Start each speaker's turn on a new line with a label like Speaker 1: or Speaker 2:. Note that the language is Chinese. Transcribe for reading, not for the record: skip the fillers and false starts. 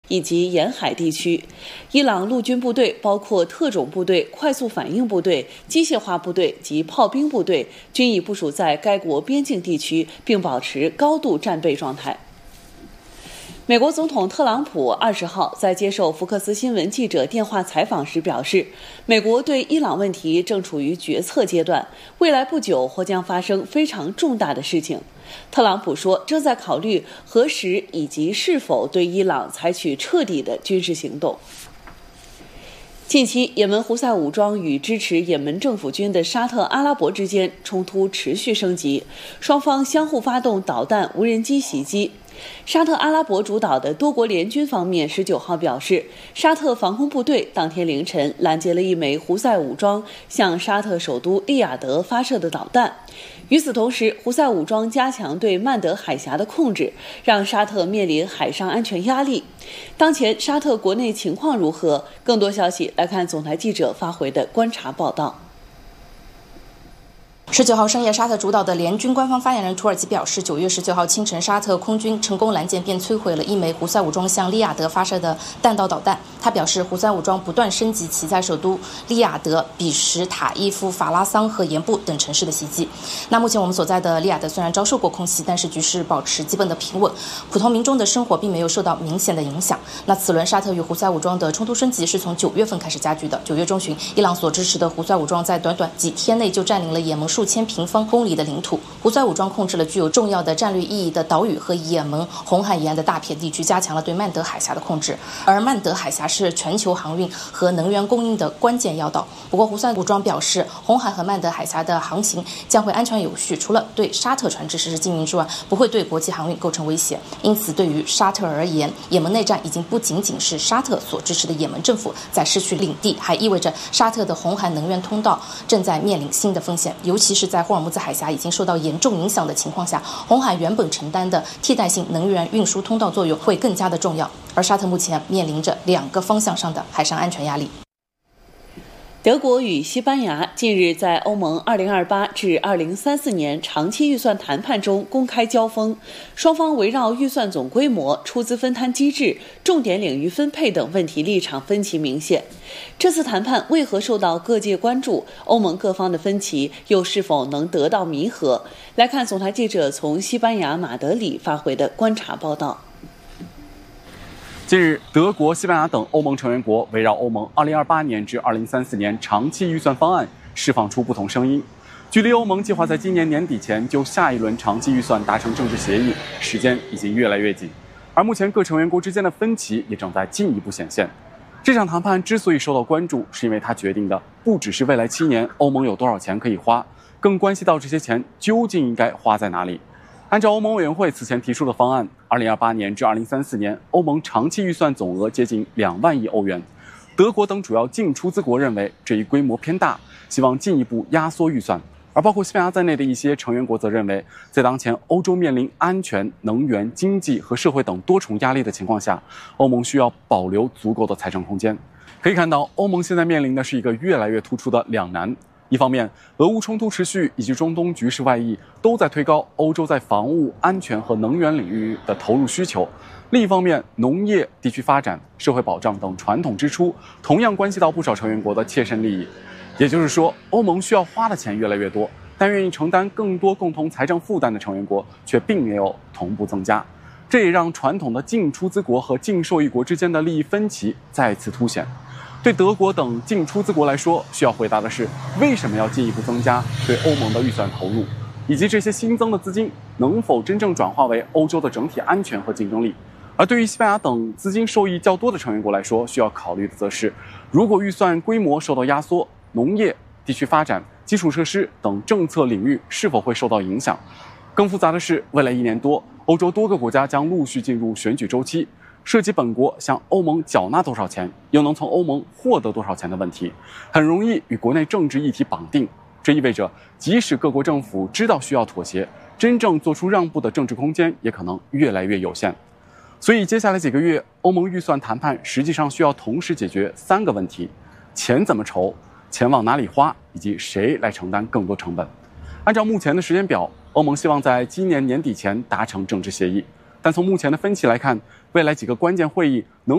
Speaker 1: 以及沿海地区。伊朗陆军部队包括特种部队、快速反应部队、机械化部队及炮兵部队均已部署在该国边境地区，并保持高度战备状态。美国总统特朗普20号在接受福克斯新闻记者电话采访时表示，美国对伊朗问题正处于决策阶段，未来不久或将发生非常重大的事情。特朗普说，正在考虑何时以及是否对伊朗采取彻底的军事行动。近期，也门胡塞武装与支持也门政府军的沙特阿拉伯之间冲突持续升级，双方相互发动导弹、无人机袭击。沙特阿拉伯主导的多国联军方面19号表示，沙特防空部队当天凌晨拦截了一枚胡塞武装向沙特首都利雅得发射的导弹。与此同时，胡塞武装加强对曼德海峡的控制，让沙特面临海上安全压力。当前沙特国内情况如何？更多消息来看总台记者发回的观察报道。
Speaker 2: 19号深夜，沙特主导的联军官方发言人土耳其表示，9月19号清晨，沙特空军成功拦截并摧毁了一枚胡塞武装向利雅得发射的弹道导弹。他表示，胡塞武装不断升级其在首都利雅得、比什、塔伊夫、法拉桑和盐布等城市的袭击。那目前我们所在的利雅得虽然遭受过空袭，但是局势保持基本的平稳，普通民众的生活并没有受到明显的影响。那此轮沙特与胡塞武装的冲突升级是从9月份开始加剧的。9月中旬，伊朗所支持的胡塞武装在短短几天内就占领了也门数千平方公里的领土。胡塞武装控制了具有重要的战略意义的岛屿和也门红海沿岸的大片地区，加强了对曼德海峡的控制。而曼德海峡是全球航运和能源供应的关键要道。不过，胡塞武装表示，红海和曼德海峡的航行将会安全有序，除了对沙特船只实施禁运之外，不会对国际航运构成威胁。因此，对于沙特而言，也门内战已经不仅仅是沙特所支持的也门政府在失去领地，还意味着沙特的红海能源通道正在面临新的风险，尤其是在霍尔木兹海峡已经受到严重影响的情况下，红海原本承担的替代性能源运输通道作用会更加的重要。而沙特目前面临着2个方向上的海上安全压力。
Speaker 1: 德国与西班牙近日在欧盟2028至2034年长期预算谈判中公开交锋，双方围绕预算总规模、出资分摊机制、重点领域分配等问题立场分歧明显。这次谈判为何受到各界关注？欧盟各方的分歧又是否能得到弥合？来看总台记者从西班牙马德里发回的观察报道。
Speaker 3: 近日，德国、西班牙等欧盟成员国围绕欧盟2028年至2034年长期预算方案释放出不同声音。距离欧盟计划在今年年底前就下一轮长期预算达成政治协议，时间已经越来越紧。而目前各成员国之间的分歧也正在进一步显现。这场谈判之所以受到关注，是因为它决定的不只是未来7年欧盟有多少钱可以花，更关系到这些钱究竟应该花在哪里。按照欧盟委员会此前提出的方案，2028年至2034年，欧盟长期预算总额接近2万亿欧元。德国等主要净出资国认为这一规模偏大，希望进一步压缩预算。而包括西班牙在内的一些成员国则认为，在当前欧洲面临安全、能源、经济和社会等多重压力的情况下，欧盟需要保留足够的财政空间。可以看到，欧盟现在面临的是一个越来越突出的两难。一方面，俄乌冲突持续以及中东局势外溢都在推高欧洲在防务、安全和能源领域的投入需求；另一方面，农业、地区发展、社会保障等传统支出同样关系到不少成员国的切身利益。也就是说，欧盟需要花的钱越来越多，但愿意承担更多共同财政负担的成员国却并没有同步增加。这也让传统的净出资国和净受益国之间的利益分歧再次凸显。对德国等净出资国来说，需要回答的是为什么要进一步增加对欧盟的预算投入，以及这些新增的资金能否真正转化为欧洲的整体安全和竞争力。而对于西班牙等资金受益较多的成员国来说，需要考虑的则是，如果预算规模受到压缩，农业、地区发展、基础设施等政策领域是否会受到影响。更复杂的是，未来1年多，欧洲多个国家将陆续进入选举周期，涉及本国向欧盟缴纳多少钱，又能从欧盟获得多少钱的问题，很容易与国内政治议题绑定。这意味着，即使各国政府知道需要妥协，真正做出让步的政治空间也可能越来越有限。所以接下来几个月，欧盟预算谈判实际上需要同时解决3个问题：钱怎么筹，钱往哪里花，以及谁来承担更多成本。按照目前的时间表，欧盟希望在今年年底前达成政治协议，但从目前的分歧来看，未来几个关键会议能